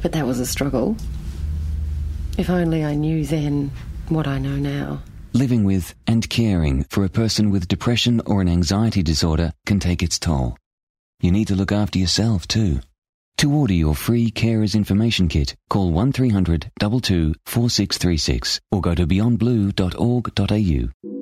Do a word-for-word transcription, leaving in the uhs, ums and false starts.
But that was a struggle. If only I knew then what I know now. Living with and caring for a person with depression or an anxiety disorder can take its toll. You need to look after yourself too. To order your free Carers Information Kit, call one three hundred two two four six three six or go to beyond blue dot org dot a u.